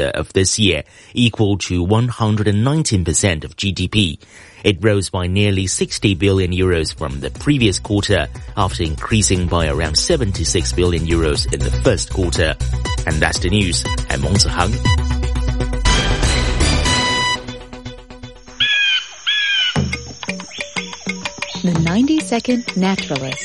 of this year, equal to 119% of GDP. It rose by nearly 60 billion euros from the previous quarter, after increasing by around 76 billion euros in the first quarter. And that's the news. I'm Meng Zihang. The 90-Second Naturalist.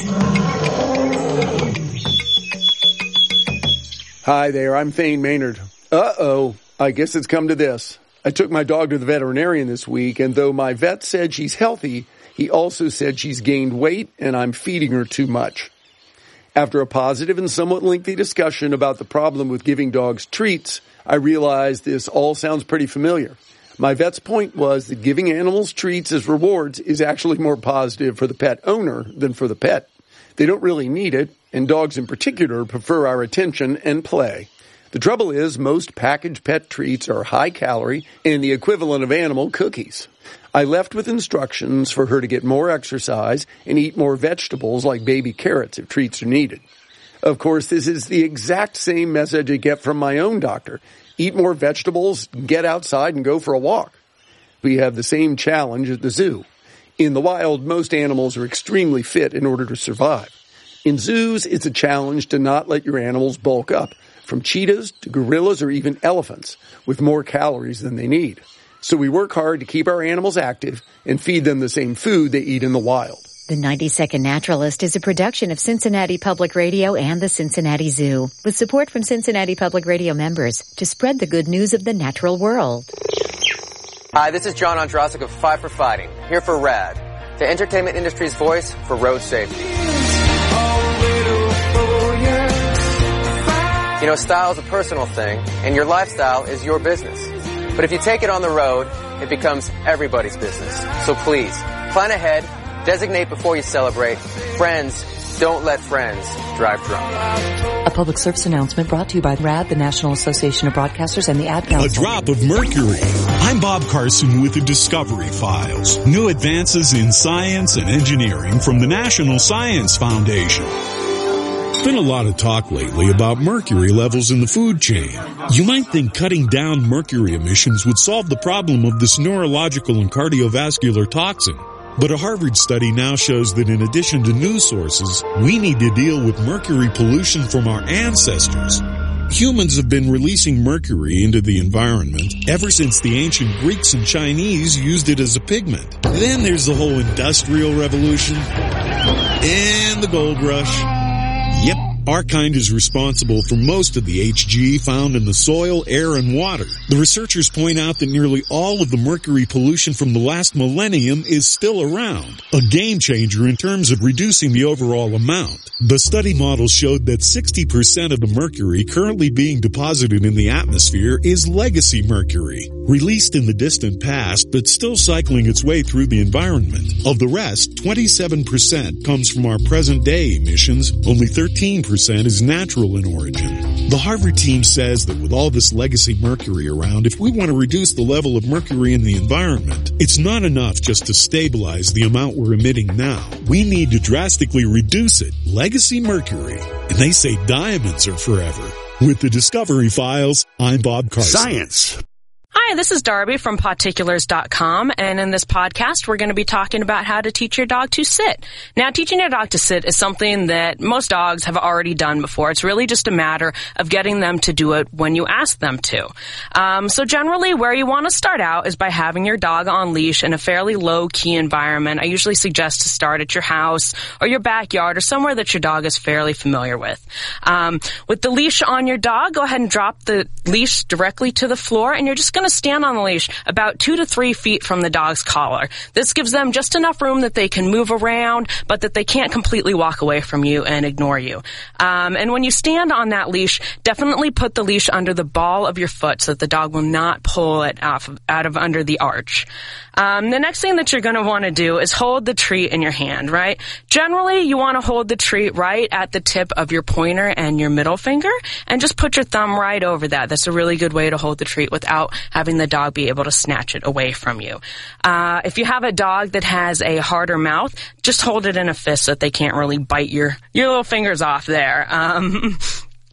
Hi there, I'm Thane Maynard. I guess it's come to this. I took my dog to the veterinarian this week, and though my vet said she's healthy, he also said she's gained weight and I'm feeding her too much. After a positive and somewhat lengthy discussion about the problem with giving dogs treats, I realized this all sounds pretty familiar. My vet's point was that giving animals treats as rewards is actually more positive for the pet owner than for the pet. They don't really need it, and dogs in particular prefer our attention and play. The trouble is, most packaged pet treats are high calorie and the equivalent of animal cookies. I left with instructions for her to get more exercise and eat more vegetables like baby carrots if treats are needed. Of course, this is the exact same message I get from my own doctor. Eat more vegetables, get outside and go for a walk. We have the same challenge at the zoo. In the wild, most animals are extremely fit in order to survive. In zoos, it's a challenge to not let your animals bulk up, from cheetahs to gorillas or even elephants, with more calories than they need. So we work hard to keep our animals active and feed them the same food they eat in the wild. The 90-Second Naturalist is a production of Cincinnati Public Radio and the Cincinnati Zoo, with support from Cincinnati Public Radio members to spread the good news of the natural world. Hi, this is John Ondrasik of Five for Fighting, here for RAD, the entertainment industry's voice for road safety. You know, style is a personal thing, and your lifestyle is your business. But if you take it on the road, it becomes everybody's business. So please, plan ahead, designate before you celebrate. Friends, don't let friends drive drunk. A public service announcement brought to you by RAD, the National Association of Broadcasters, and the Ad Council. A drop of mercury. I'm Bob Carson with the Discovery Files. New advances in science and engineering from the National Science Foundation. Been a lot of talk lately about mercury levels in the food chain. You might think cutting down mercury emissions would solve the problem of this neurological and cardiovascular toxin. But a Harvard study now shows that in addition to new sources, we need to deal with mercury pollution from our ancestors. Humans have been releasing mercury into the environment ever since the ancient Greeks and Chinese used it as a pigment. Then there's the whole Industrial Revolution and the gold rush. Yep, our kind is responsible for most of the HG found in the soil, air, and water. The researchers point out that nearly all of the mercury pollution from the last millennium is still around, a game changer in terms of reducing the overall amount. The study model showed that 60% of the mercury currently being deposited in the atmosphere is legacy mercury, released in the distant past but still cycling its way through the environment. Of the rest, 27% comes from our present-day emissions, only 13% is natural in origin. The Harvard team says that with all this legacy mercury around, if we want to reduce the level of mercury in the environment, it's not enough just to stabilize the amount we're emitting now. We need to drastically reduce it. Legacy mercury. And they say diamonds are forever. With the Discovery Files, I'm Bob Carson. Science. Hi, this is Darby from Particulars.com, and in this podcast, we're going to be talking about how to teach your dog to sit. Now, teaching your dog to sit is something that most dogs have already done before. It's really just a matter of getting them to do it when you ask them to. So generally, where you want to start out is by having your dog on leash in a fairly low-key environment. I usually suggest to start at your house or your backyard or somewhere that your dog is fairly familiar with. With the leash on your dog, go ahead and drop the leash directly to the floor, and you're just going to stand on the leash about 2 to 3 feet from the dog's collar. This gives them just enough room that they can move around, but that they can't completely walk away from you and ignore you. And when you stand on that leash, definitely put the leash under the ball of your foot so that the dog will not pull it out of under the arch. The next thing that you're going to want to do is hold the treat in your hand, right? Generally, you want to hold the treat right at the tip of your pointer and your middle finger, and just put your thumb right over that. That's a really good way to hold the treat without having the dog be able to snatch it away from you. If you have a dog that has a harder mouth, just hold it in a fist so that they can't really bite your little fingers off there.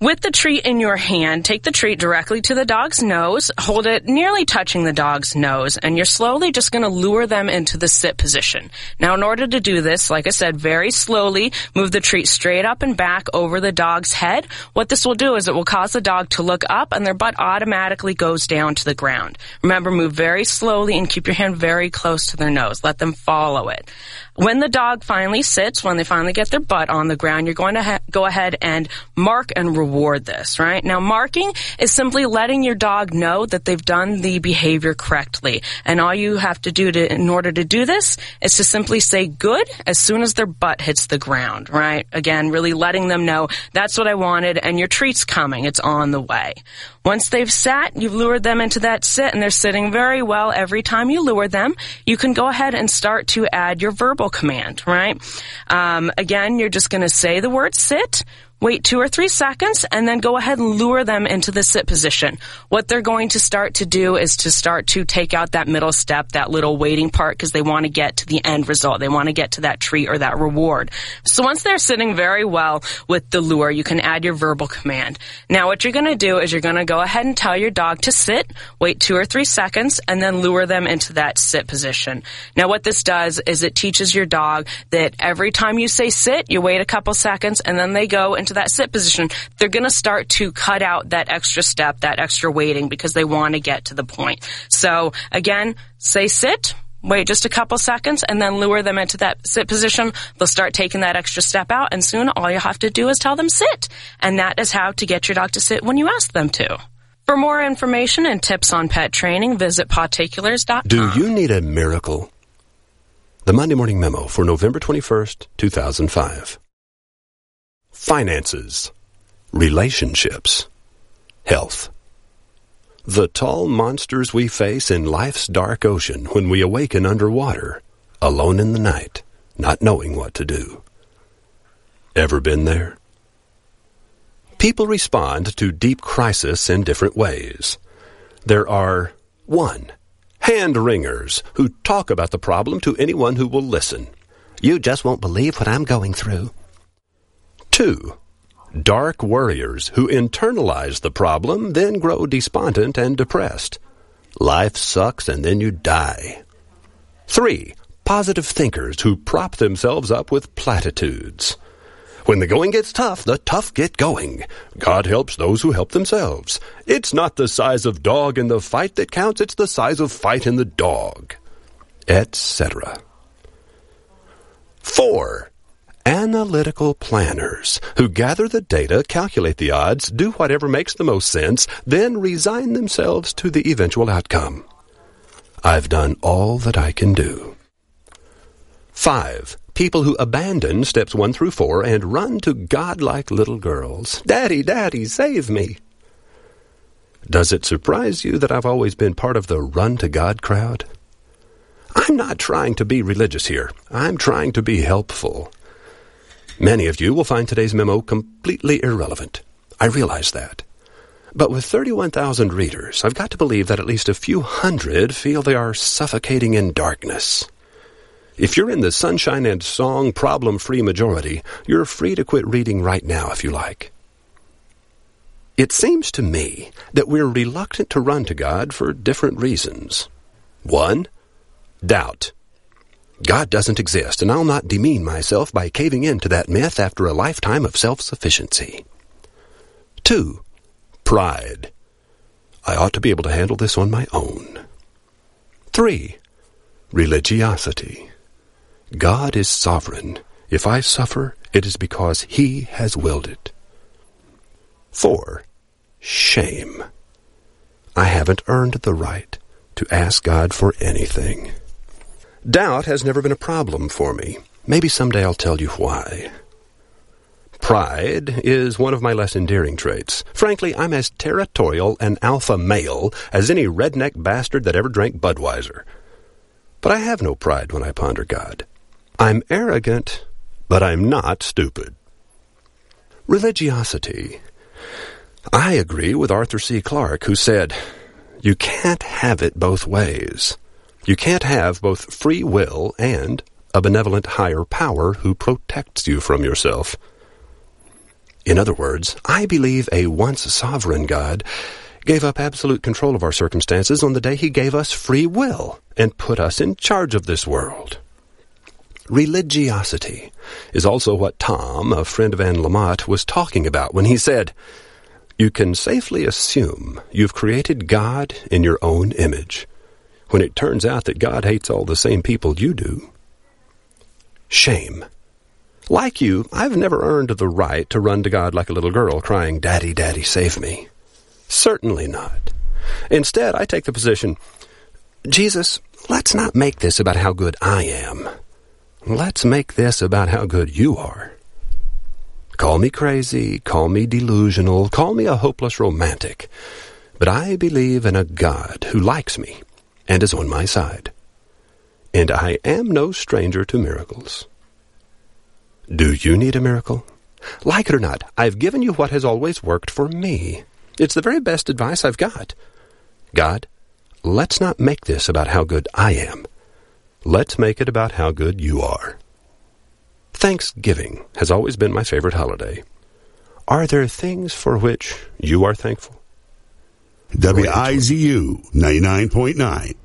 With the treat in your hand, take the treat directly to the dog's nose, hold it nearly touching the dog's nose, and you're slowly just going to lure them into the sit position. Now, in order to do this, like I said, very slowly, move the treat straight up and back over the dog's head. What this will do is it will cause the dog to look up and their butt automatically goes down to the ground. Remember, move very slowly and keep your hand very close to their nose. Let them follow it. When the dog finally sits, when they finally get their butt on the ground, you're going to go ahead and mark and reward this, right? Now, marking is simply letting your dog know that they've done the behavior correctly. And all you have to do in order to do this is to simply say good as soon as their butt hits the ground, right? Again, really letting them know that's what I wanted and your treat's coming. It's on the way. Once they've sat, you've lured them into that sit and they're sitting very well every time you lure them. You can go ahead and start to add your verbal command, right? Again, you're just going to say the word sit, wait 2 or 3 seconds, and then go ahead and lure them into the sit position. What they're going to start to do is to start to take out that middle step, that little waiting part, because they want to get to the end result. They want to get to that treat or that reward. So once they're sitting very well with the lure, you can add your verbal command. Now what you're going to do is you're going to go ahead and tell your dog to sit, wait 2 or 3 seconds, and then lure them into that sit position. Now what this does is it teaches your dog that every time you say sit, you wait a couple seconds, and then they go into that sit position. They're going to start to cut out that extra step, that extra waiting, because they want to get to the point. So again, say sit, wait just a couple seconds, and then lure them into that sit position. They'll start taking that extra step out, and soon all you have to do is tell them sit. And that is how to get your dog to sit when you ask them to. For more information and tips on pet training, visit Particulars.com. Do you need a miracle? The Monday Morning Memo for November 21st, 2005. Finances, relationships, health. The tall monsters we face in life's dark ocean when we awaken underwater, alone in the night, not knowing what to do. Ever been there? People respond to deep crisis in different ways. There are 1. Hand-wringers who talk about the problem to anyone who will listen. You just won't believe what I'm going through. 2. Dark worriers who internalize the problem, then grow despondent and depressed. Life sucks and then you die. 3. Positive thinkers who prop themselves up with platitudes. When the going gets tough, the tough get going. God helps those who help themselves. It's not the size of dog in the fight that counts, it's the size of fight in the dog. Etc. 4. Analytical planners who gather the data, calculate the odds, do whatever makes the most sense, then resign themselves to the eventual outcome. I've done all that I can do. 5. People who abandon steps 1 through 4 and run to God like little girls. Daddy, Daddy, save me. Does it surprise you that I've always been part of the run to God crowd? I'm not trying to be religious here. I'm trying to be helpful. Many of you will find today's memo completely irrelevant. I realize that. But with 31,000 readers, I've got to believe that at least a few hundred feel they are suffocating in darkness. If you're in the sunshine and song problem-free majority, you're free to quit reading right now if you like. It seems to me that we're reluctant to run to God for different reasons. 1. Doubt. God doesn't exist, and I'll not demean myself by caving into that myth after a lifetime of self-sufficiency. 2. Pride. I ought to be able to handle this on my own. 3. Religiosity. God is sovereign. If I suffer, it is because He has willed it. 4. Shame. I haven't earned the right to ask God for anything. Doubt has never been a problem for me. Maybe someday I'll tell you why. Pride is one of my less endearing traits. Frankly, I'm as territorial and alpha male as any redneck bastard that ever drank Budweiser. But I have no pride when I ponder God. I'm arrogant, but I'm not stupid. Religiosity. I agree with Arthur C. Clarke, who said, "You can't have it both ways. You can't have both free will and a benevolent higher power who protects you from yourself." In other words, I believe a once sovereign God gave up absolute control of our circumstances on the day he gave us free will and put us in charge of this world. Religiosity is also what Tom, a friend of Anne Lamott, was talking about when he said, "You can safely assume you've created God in your own image, when it turns out that God hates all the same people you do." Shame. Like you, I've never earned the right to run to God like a little girl crying, "Daddy, Daddy, save me." Certainly not. Instead, I take the position, Jesus, let's not make this about how good I am. Let's make this about how good you are. Call me crazy, call me delusional, call me a hopeless romantic, but I believe in a God who likes me and is on my side. And I am no stranger to miracles. Do you need a miracle? Like it or not, I've given you what has always worked for me. It's the very best advice I've got. God, let's not make this about how good I am. Let's make it about how good you are. Thanksgiving has always been my favorite holiday. Are there things for which you are thankful? WIZU 99.9.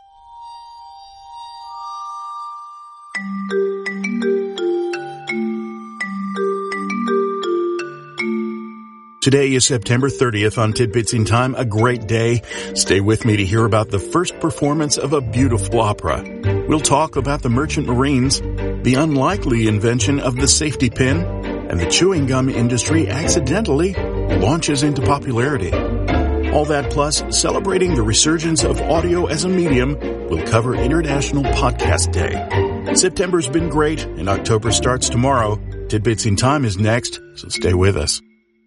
Today is September 30th on Tidbits in Time, a great day. Stay with me to hear about the first performance of a beautiful opera. We'll talk about the merchant marines, the unlikely invention of the safety pin, and the chewing gum industry accidentally launches into popularity. All that plus celebrating the resurgence of audio as a medium. We'll cover International Podcast Day. September's been great, and October starts tomorrow. Tidbits in Time is next, so stay with us.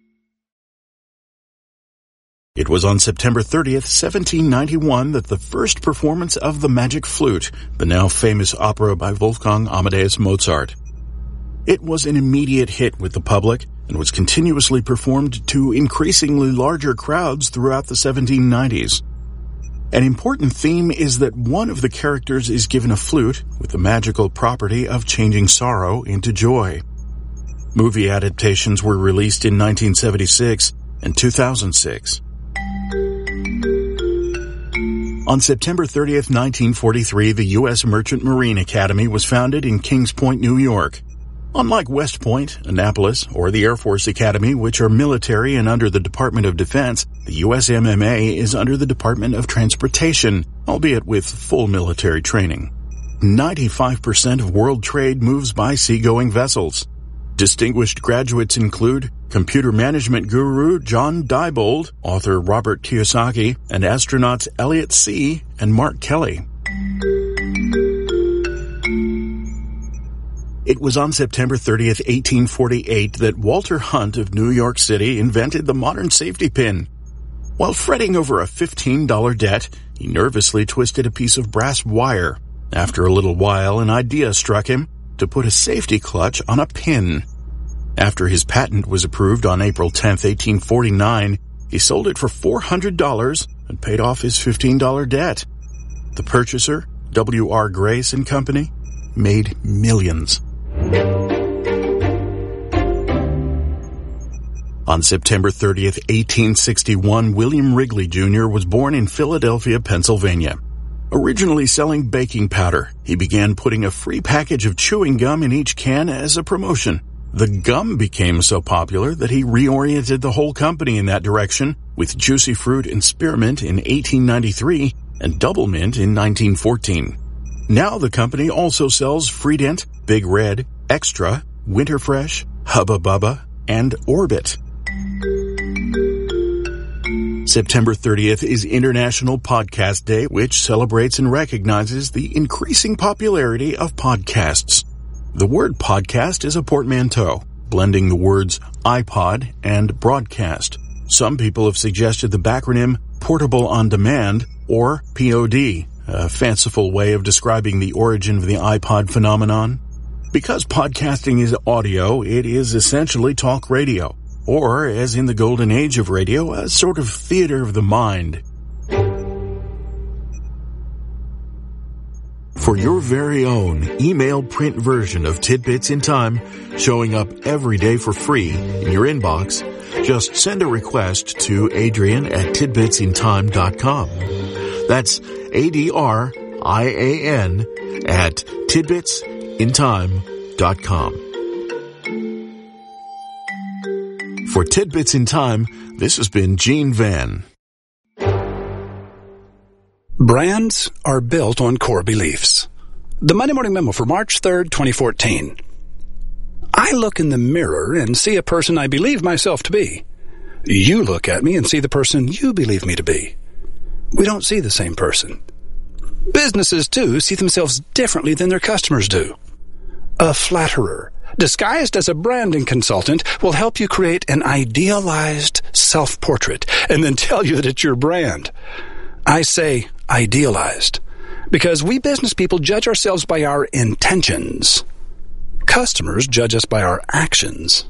It was on September 30th, 1791 that the first performance of The Magic Flute, the now famous opera by Wolfgang Amadeus Mozart. It was an immediate hit with the public and was continuously performed to increasingly larger crowds throughout the 1790s. An important theme is that one of the characters is given a flute with the magical property of changing sorrow into joy. Movie adaptations were released in 1976 and 2006. On September 30th, 1943, the U.S. Merchant Marine Academy was founded in Kings Point, New York. Unlike West Point, Annapolis, or the Air Force Academy, which are military and under the Department of Defense, the USMMA is under the Department of Transportation, albeit with full military training. 95% of world trade moves by seagoing vessels. Distinguished graduates include computer management guru John Diebold, author Robert Kiyosaki, and astronauts Elliot See and Mark Kelly. It was on September 30th, 1848 that Walter Hunt of New York City invented the modern safety pin. While fretting over a $15 debt, he nervously twisted a piece of brass wire. After a little while, an idea struck him to put a safety clutch on a pin. After his patent was approved on April 10, 1849, he sold it for $400 and paid off his $15 debt. The purchaser, W.R. Grace and Company, made millions. On September 30th, 1861, William Wrigley Jr. was born in Philadelphia, Pennsylvania. Originally selling baking powder, he began putting a free package of chewing gum in each can as a promotion. The gum became so popular that he reoriented the whole company in that direction, with Juicy Fruit and Spearmint in 1893 and Double Mint in 1914. Now the company also sells Freedent, Big Red, Extra, Winterfresh, Hubba Bubba, and Orbit. September 30th is International Podcast Day, which celebrates and recognizes the increasing popularity of podcasts. The word podcast is a portmanteau, blending the words iPod and broadcast. Some people have suggested the backronym Portable on Demand, or POD, a fanciful way of describing the origin of the iPod phenomenon. Because podcasting is audio, it is essentially talk radio, or, as in the golden age of radio, a sort of theater of the mind. For For your very own email print version of Tidbits in Time, showing up every day for free in your inbox, just send a request to Adrian@tidbitsintime.com. That's ADRIAN at tidbitsintime.com. For Tidbits in Time, this has been Gene Van. Brands are built on core beliefs. The Monday Morning Memo for March 3rd, 2014. I look in the mirror and see a person I believe myself to be. You look at me and see the person you believe me to be. We don't see the same person. Businesses, too, see themselves differently than their customers do. A flatterer, disguised as a branding consultant, will help you create an idealized self-portrait and then tell you that it's your brand. I say idealized because we business people judge ourselves by our intentions. Customers judge us by our actions.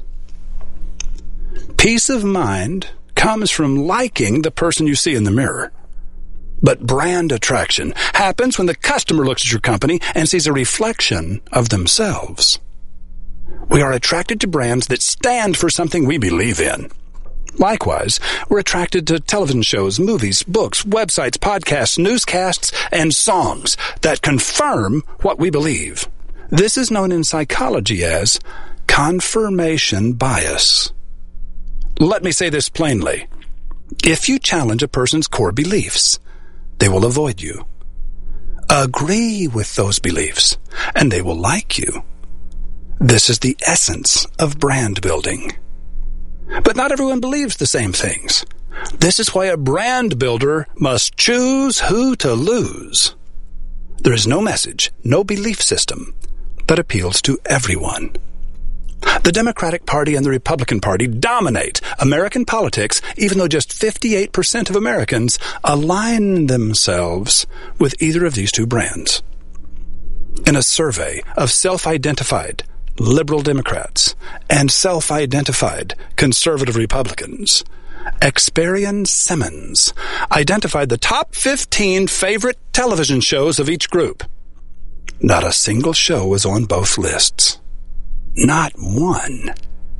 Peace of mind comes from liking the person you see in the mirror. But brand attraction happens when the customer looks at your company and sees a reflection of themselves. We are attracted to brands that stand for something we believe in. Likewise, we're attracted to television shows, movies, books, websites, podcasts, newscasts, and songs that confirm what we believe. This is known in psychology as confirmation bias. Let me say this plainly. If you challenge a person's core beliefs, they will avoid you. Agree with those beliefs, and they will like you. This is the essence of brand building. But not everyone believes the same things. This is why a brand builder must choose who to lose. There is no message, no belief system that appeals to everyone. The Democratic Party and the Republican Party dominate American politics, even though just 58% of Americans align themselves with either of these two brands. In a survey of self-identified liberal Democrats and self-identified conservative Republicans, Experian Simmons identified the top 15 favorite television shows of each group. Not a single show was on both lists. Not one.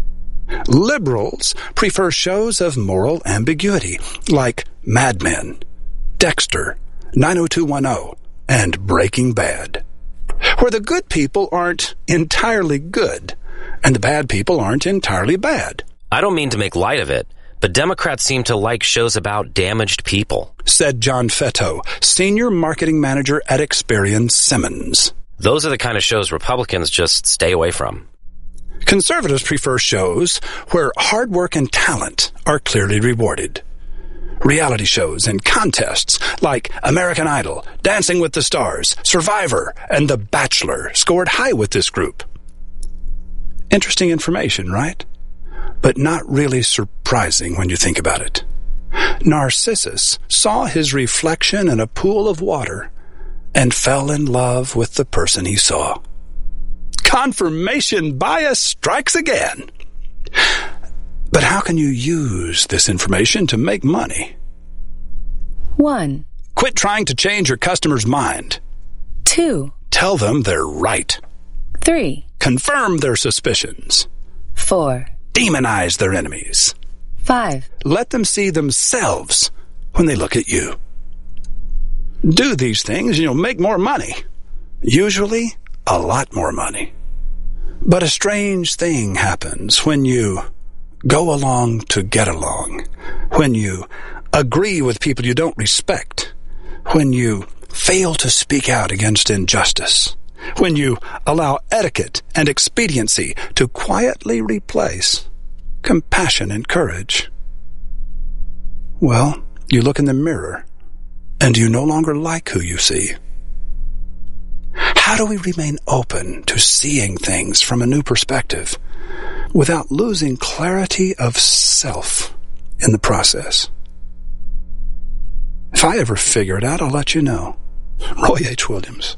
Liberals prefer shows of moral ambiguity like Mad Men, Dexter, 90210, and Breaking Bad, where the good people aren't entirely good and the bad people aren't entirely bad. I don't mean to make light of it, but Democrats seem to like shows about damaged people, said John Fetto, senior marketing manager at Experian Simmons. Those are the kind of shows Republicans just stay away from. Conservatives prefer shows where hard work and talent are clearly rewarded. Reality shows and contests like American Idol, Dancing with the Stars, Survivor, and The Bachelor scored high with this group. Interesting information, right? But not really surprising when you think about it. Narcissus saw his reflection in a pool of water and fell in love with the person he saw. Confirmation bias strikes again. But how can you use this information to make money? 1. Quit trying to change your customer's mind. 2. Tell them they're right. 3. Confirm their suspicions. 4. Demonize their enemies. 5. Let them see themselves when they look at you. Do these things and you'll make more money. Usually, a lot more money. But a strange thing happens when you go along to get along, when you agree with people you don't respect, when you fail to speak out against injustice, when you allow etiquette and expediency to quietly replace compassion and courage. Well, you look in the mirror and you no longer like who you see. How do we remain open to seeing things from a new perspective without losing clarity of self in the process? If I ever figure it out, I'll let you know. Roy H. Williams.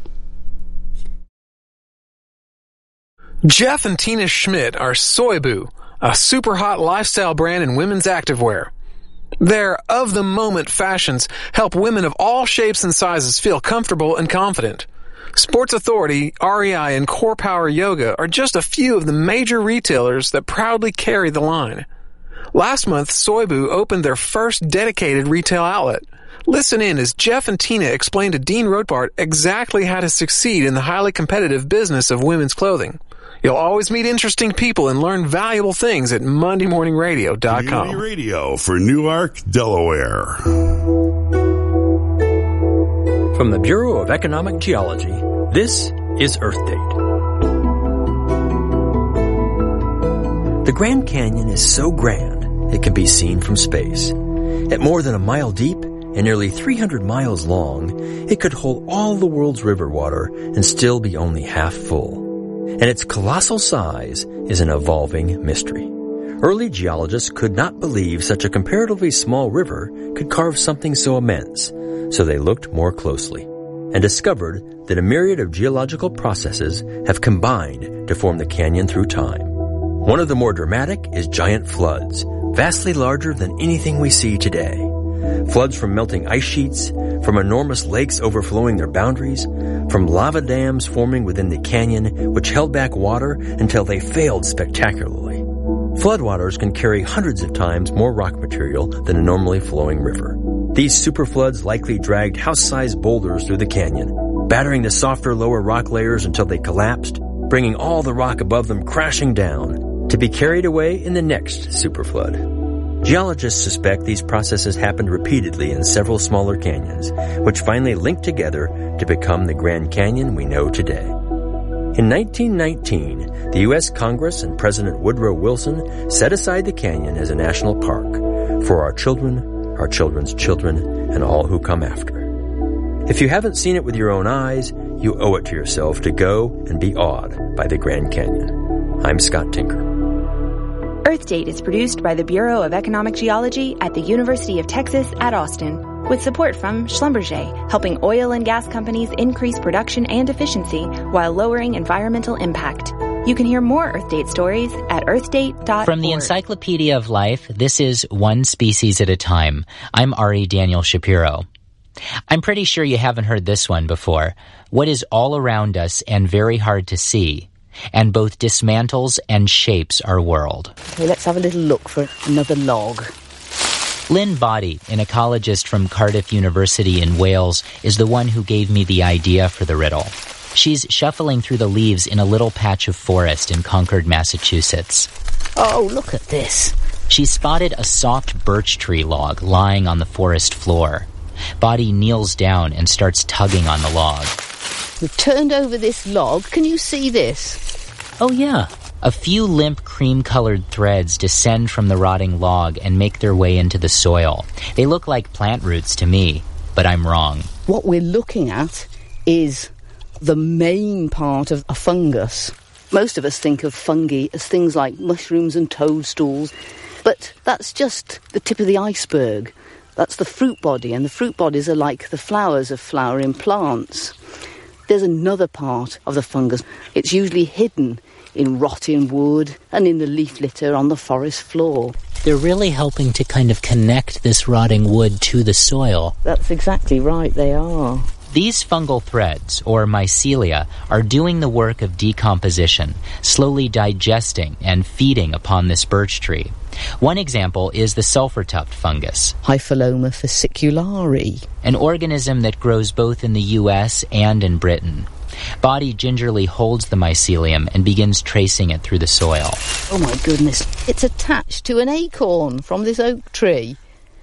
Jeff and Tina Schmidt are Soybu, a super hot lifestyle brand in women's activewear. Their of-the-moment fashions help women of all shapes and sizes feel comfortable and confident. Sports Authority, REI, and Core Power Yoga are just a few of the major retailers that proudly carry the line. Last month, Soybu opened their first dedicated retail outlet. Listen in as Jeff and Tina explain to Dean Rothbart exactly how to succeed in the highly competitive business of women's clothing. You'll always meet interesting people and learn valuable things at MondayMorningRadio.com. Community Radio for Newark, Delaware. From the Bureau of Economic Geology, this is Earth Date. The Grand Canyon is so grand, it can be seen from space. At more than a mile deep and nearly 300 miles long, it could hold all the world's river water and still be only half full. And its colossal size is an evolving mystery. Early geologists could not believe such a comparatively small river could carve something so immense, so they looked more closely and discovered that a myriad of geological processes have combined to form the canyon through time. One of the more dramatic is giant floods, vastly larger than anything we see today. Floods from melting ice sheets, from enormous lakes overflowing their boundaries, from lava dams forming within the canyon which held back water until they failed spectacularly. Floodwaters can carry hundreds of times more rock material than a normally flowing river. These superfloods likely dragged house-sized boulders through the canyon, battering the softer lower rock layers until they collapsed, bringing all the rock above them crashing down, to be carried away in the next superflood. Geologists suspect these processes happened repeatedly in several smaller canyons, which finally linked together to become the Grand Canyon we know today. In 1919, the U.S. Congress and President Woodrow Wilson set aside the canyon as a national park for our children, our children's children, and all who come after. If you haven't seen it with your own eyes, you owe it to yourself to go and be awed by the Grand Canyon. I'm Scott Tinker. Earth Date is produced by the Bureau of Economic Geology at the University of Texas at Austin, with support from Schlumberger, helping oil and gas companies increase production and efficiency while lowering environmental impact. You can hear more Earth Date stories at earthdate.org. From the Encyclopedia of Life, this is One Species at a Time. I'm Ari Daniel Shapiro. I'm pretty sure you haven't heard this one before. What is all around us and very hard to see, and both dismantles and shapes our world. Okay, let's have a little look for another log. Lynn Boddy, an ecologist from Cardiff University in Wales, is the one who gave me the idea for the riddle. She's shuffling through the leaves in a little patch of forest in Concord, Massachusetts. Oh, look at this. She spotted a soft birch tree log lying on the forest floor. Boddy kneels down and starts tugging on the log. We've turned over this log. Can you see this? Oh, yeah. A few limp cream-colored threads descend from the rotting log and make their way into the soil. They look like plant roots to me, but I'm wrong. What we're looking at is the main part of a fungus. Most of us think of fungi as things like mushrooms and toadstools, but that's just the tip of the iceberg. That's the fruit body, and the fruit bodies are like the flowers of flowering plants. There's another part of the fungus. It's usually hidden in rotting wood and in the leaf litter on the forest floor. They're really helping to kind of connect this rotting wood to the soil. That's exactly right, they are. These fungal threads, or mycelia, are doing the work of decomposition, slowly digesting and feeding upon this birch tree. One example is the sulfur-tuft fungus, Hyphiloma fasciculare, an organism that grows both in the U.S. and in Britain. Boddy gingerly holds the mycelium and begins tracing it through the soil. Oh my goodness, it's attached to an acorn from this oak tree.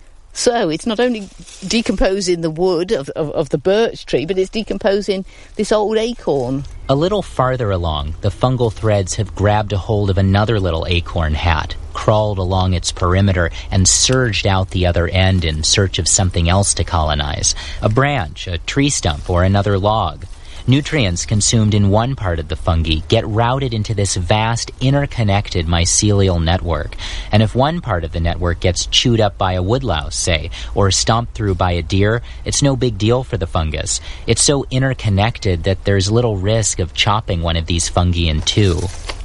So it's not only decomposing the wood of the birch tree, but it's decomposing this old acorn. A little farther along, the fungal threads have grabbed a hold of another little acorn hat, crawled along its perimeter, and surged out the other end in search of something else to colonize. A branch, a tree stump, or another log. Nutrients consumed in one part of the fungi get routed into this vast, interconnected mycelial network. And if one part of the network gets chewed up by a woodlouse, say, or stomped through by a deer, it's no big deal for the fungus. It's so interconnected that there's little risk of chopping one of these fungi in two.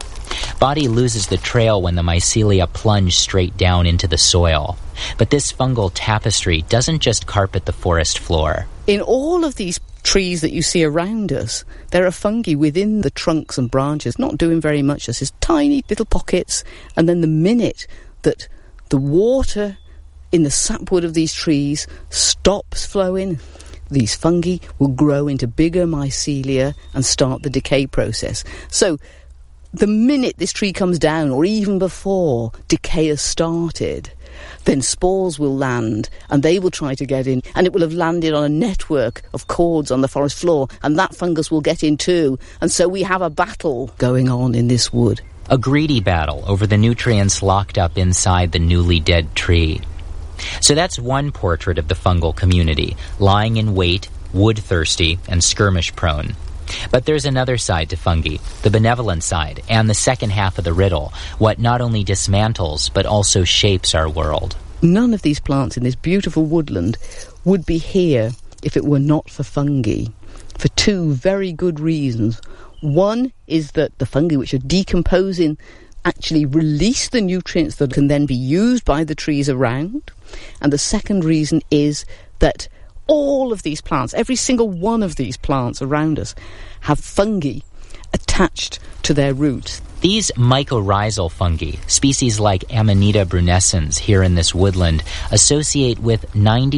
Boddy loses the trail when the mycelia plunge straight down into the soil. But this fungal tapestry doesn't just carpet the forest floor. In all of these trees that you see around us, there are fungi within the trunks and branches, not doing very much, just tiny little pockets, and then the minute that the water in the sapwood of these trees stops flowing, these fungi will grow into bigger mycelia and start the decay process. So the minute this tree comes down, or even before decay has started, then spores will land and they will try to get in, and it will have landed on a network of cords on the forest floor, and that fungus will get in too. And so we have a battle going on in this wood. A greedy battle over the nutrients locked up inside the newly dead tree. So that's one portrait of the fungal community, lying in wait, wood-thirsty, and skirmish-prone. But there's another side to fungi, the benevolent side, and the second half of the riddle, what not only dismantles but also shapes our world. None of these plants in this beautiful woodland would be here if it were not for fungi, for two very good reasons. One is that the fungi, which are decomposing, actually release the nutrients that can then be used by the trees around. And the second reason is that all of these plants, every single one of these plants around us, have fungi attached to their roots. These mycorrhizal fungi, species like Amanita brunescens here in this woodland, associate with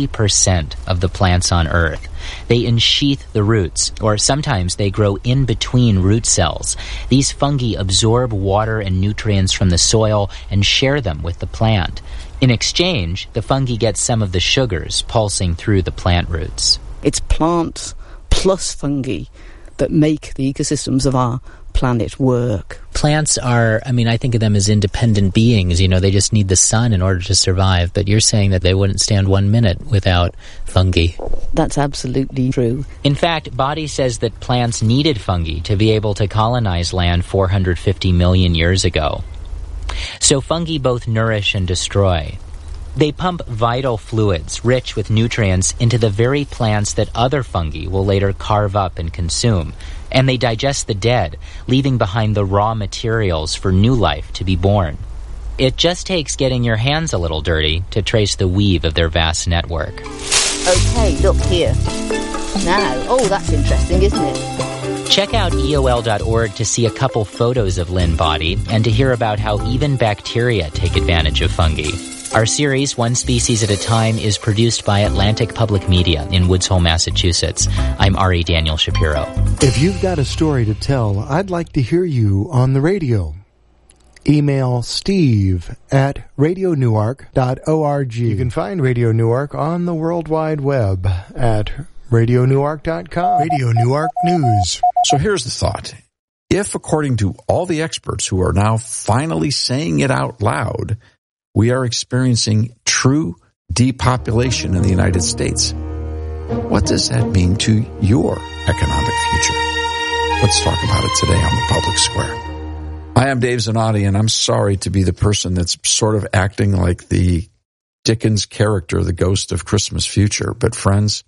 90% of the plants on Earth. They ensheath the roots, or sometimes they grow in between root cells. These fungi absorb water and nutrients from the soil and share them with the plant. In exchange, the fungi get some of the sugars pulsing through the plant roots. It's plants plus fungi that make the ecosystems of our planet work. Plants are, I think of them as independent beings. They just need the sun in order to survive. But you're saying that they wouldn't stand 1 minute without fungi. That's absolutely true. In fact, Boddy says that plants needed fungi to be able to colonize land 450 million years ago. So fungi both nourish and destroy. They pump vital fluids, rich with nutrients, into the very plants that other fungi will later carve up and consume. And they digest the dead, leaving behind the raw materials for new life to be born. It just takes getting your hands a little dirty to trace the weave of their vast network. Okay, look here. Now, that's interesting, isn't it? Check out EOL.org to see a couple photos of Lynn Boddy and to hear about how even bacteria take advantage of fungi. Our series, One Species at a Time, is produced by Atlantic Public Media in Woods Hole, Massachusetts. I'm Ari Daniel Shapiro. If you've got a story to tell, I'd like to hear you on the radio. Email steve@radionewark.org. You can find Radio Newark on the World Wide Web at radionewark.com. Radio Newark News. So here's the thought. If, according to all the experts who are now finally saying it out loud, we are experiencing true depopulation in the United States, what does that mean to your economic future? Let's talk about it today on the Public Square. Hi, I'm Dave Zanotti, and I'm sorry to be the person that's sort of acting like the Dickens character, the ghost of Christmas future. But friends,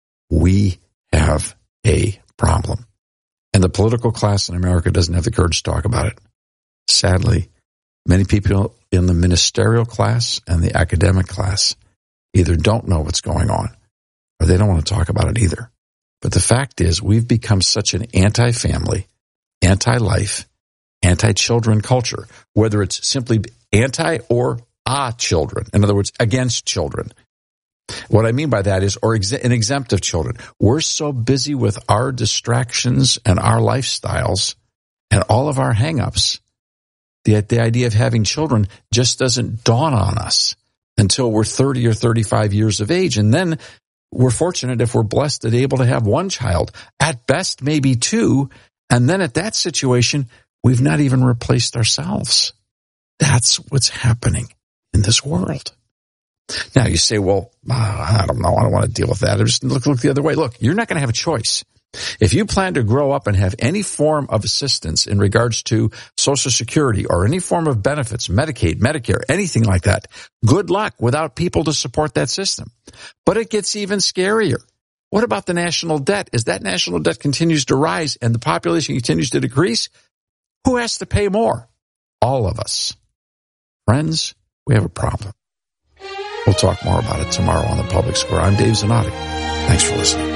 we have a problem. And the political class in America doesn't have the courage to talk about it. Sadly, many people in the ministerial class and the academic class either don't know what's going on or they don't want to talk about it either. But the fact is, we've become such an anti-family, anti-life, anti-children culture, whether it's simply anti or children. In other words, against children. What I mean by that is, or an exempt of children. We're so busy with our distractions and our lifestyles and all of our hang-ups, the idea of having children just doesn't dawn on us until we're 30 or 35 years of age. And then we're fortunate if we're blessed and able to have one child, at best maybe two. And then at that situation, we've not even replaced ourselves. That's what's happening in this world. Now you say, well, I don't know. I don't want to deal with that. Just look the other way. Look, you're not going to have a choice. If you plan to grow up and have any form of assistance in regards to Social Security or any form of benefits, Medicaid, Medicare, anything like that, good luck without people to support that system. But it gets even scarier. What about the national debt? As that national debt continues to rise and the population continues to decrease, who has to pay more? All of us. Friends, we have a problem. We'll talk more about it tomorrow on the Public Square. I'm Dave Zanotti. Thanks for listening.